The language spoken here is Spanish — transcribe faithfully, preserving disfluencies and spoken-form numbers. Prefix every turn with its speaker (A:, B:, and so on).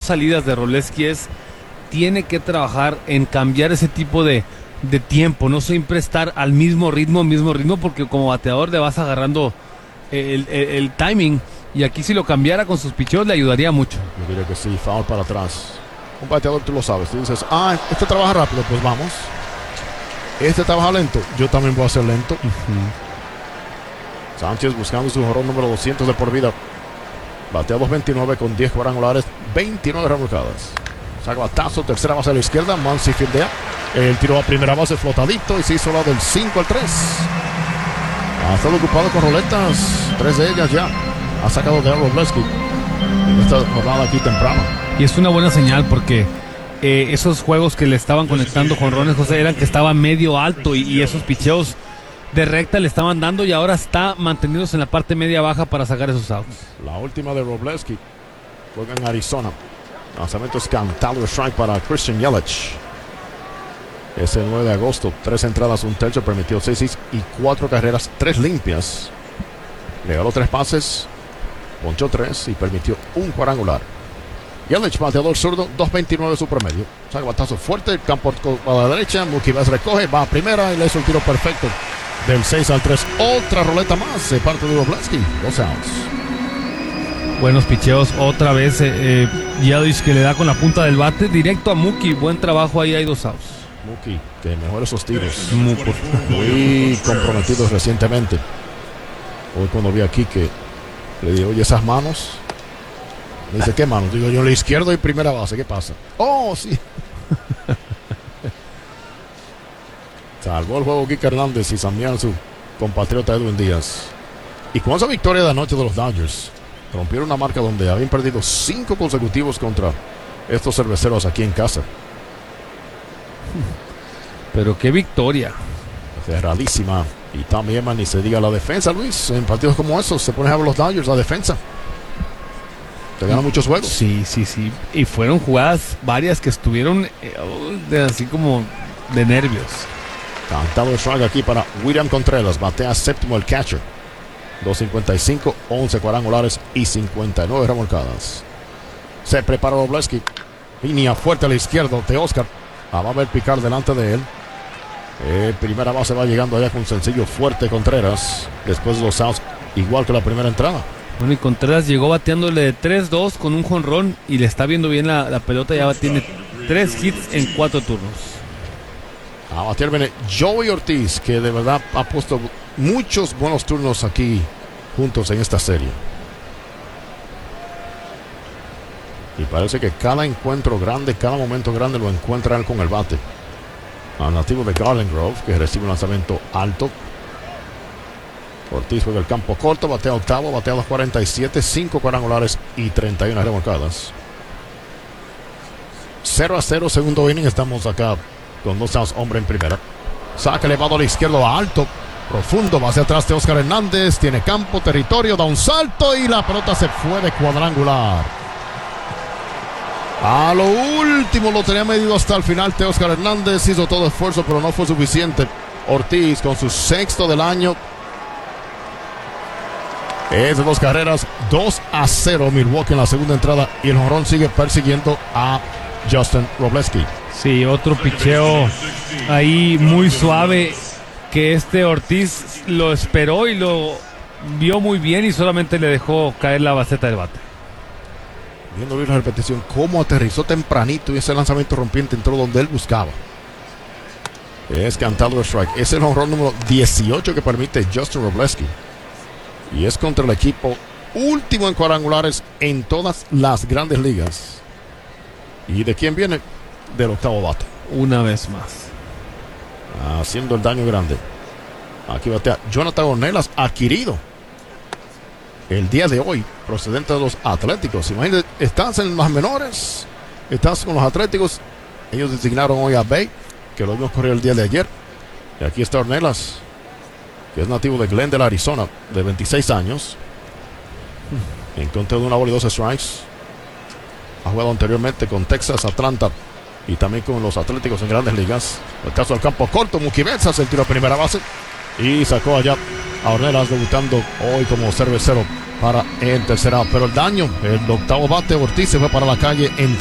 A: salidas de Wroblewski es, tiene que trabajar en cambiar ese tipo de, de tiempo, no siempre estar al mismo ritmo, mismo ritmo, porque como bateador le vas agarrando el, el, el timing, y aquí si lo cambiara con sus picheos le ayudaría mucho.
B: Yo diría que sí, foul para atrás. Un bateador tú lo sabes, tú dices, ah, este trabaja rápido, pues vamos. Este trabaja lento, yo también voy a ser lento. Uh-huh. Sánchez buscando su jonrón número doscientos de por vida. Batea dos veintinueve con diez cuadrangulares, veintinueve remolcadas. Saca batazo, tercera base a la izquierda, Muncy fildea. El tiro a primera base flotadito y se hizo la del cinco al tres. Ha estado ocupado con roletas, tres de ellas ya. Ha sacado de Wroblewski en esta jornada aquí temprano.
A: Y es una buena señal porque eh, esos juegos que le estaban conectando jonrones, José, eran que estaba medio alto y, y esos picheos de recta le estaban dando y ahora está manteniéndose en la parte media baja para sacar esos outs.
B: La última de Wroblewski juega en Arizona. Lanzamiento es cantado, strike para Christian Yelich. Ese nueve de agosto, tres entradas, un tercio, permitió seis hits y cuatro carreras, tres limpias. Le ganó tres pases, ponchó tres y permitió un cuadrangular. Yelich, bateador zurdo, dos veintinueve su promedio. Saca batazo fuerte, el campo a la derecha, Mookie Betts recoge, va a primera y le hizo el tiro perfecto. Del seis al tres, otra roleta más de parte de Wroblewski, dos outs.
A: Buenos picheos, otra vez eh, eh, Yelich que le da con la punta del bate directo a Mookie, buen trabajo, ahí hay dos outs.
B: Mookie, que mejora esos tiros.
A: Muy,
B: muy comprometidos recientemente. Hoy cuando vi aquí que le digo, oye, esas manos. Me dice, ¿qué manos? Digo yo, la izquierda y primera base, ¿qué pasa? Oh, sí. Salvó el juego Kike Hernández y también su compatriota Edwin Díaz. Y con esa victoria de anoche de los Dodgers, rompieron una marca donde habían perdido cinco consecutivos contra estos cerveceros aquí en casa.
A: Pero qué victoria.
B: Cerradísima. Y también, man, ni se diga la defensa, Luis. En partidos como esos se ponen a ver los Dodgers, la defensa. Te ganan muchos juegos.
A: Sí, sí, sí. Y fueron jugadas varias que estuvieron eh, de, así como de nervios.
B: Cantado el strike aquí para William Contreras. Batea séptimo el catcher. dos cincuenta y cinco, once cuadrangulares y cincuenta y nueve remolcadas. Se prepara Wroblewski. Línea fuerte a la izquierda de Oscar. Ah, va a ver picar delante de él. Eh, primera base va llegando allá con un sencillo fuerte Contreras. Después de los outs, igual que la primera entrada.
A: Bueno, y Contreras llegó bateándole de tres dos con un jonrón y le está viendo bien la, la pelota. Ya tiene tres hits en cuatro turnos.
B: A batear viene Joey Ortiz, que de verdad ha puesto muchos buenos turnos aquí juntos en esta serie. Y parece que cada encuentro grande, cada momento grande lo encuentra él con el bate. Al nativo de Garland Grove, que recibe un lanzamiento alto. Ortiz juega el campo corto, batea octavo, batea dos cuarenta y siete, cinco cuadrangulares y treinta y una remolcadas. cero a cero, segundo inning, estamos acá con dos outs, hombre en primera. Saca elevado a la izquierda, alto, profundo, va hacia atrás de Oscar Hernández, tiene campo, territorio, da un salto y la pelota se fue de cuadrangular. A lo último lo tenía medido hasta el final. Teóscar Hernández hizo todo esfuerzo, pero no fue suficiente. Ortiz con su sexto del año. Es de dos carreras, dos a cero Milwaukee en la segunda entrada. Y el jonrón sigue persiguiendo a Justin Wroblewski.
A: Sí, otro picheo ahí muy suave que este Ortiz lo esperó y lo vio muy bien y solamente le dejó caer la baceta del bate.
B: Viendo bien la repetición, cómo aterrizó tempranito y ese lanzamiento rompiente entró donde él buscaba. Es cantado el strike. Es el jonrón número dieciocho que permite Justin Wroblewski. Y es contra el equipo último en cuadrangulares en todas las grandes ligas. ¿Y de quién viene? Del octavo bate.
A: Una vez más.
B: Haciendo el daño grande. Aquí batea Jonathan Ornelas, adquirido el día de hoy, procedente de los Atléticos. Imagínate, estás en las menores, estás con los Atléticos. Ellos designaron hoy a Bay, que lo vimos correr el día de ayer. Y aquí está Ornelas, que es nativo de Glendale, Arizona, de veintiséis años. En contra de una bola y dos strikes. Ha jugado anteriormente con Texas, Atlanta y también con los Atléticos en grandes ligas. El caso del campo corto, Mookie Betts hace el tiro a primera base y sacó allá a Ornelas, debutando hoy como cervecero para el tercer out. Pero el daño, el octavo bate, Ortiz se fue para la calle en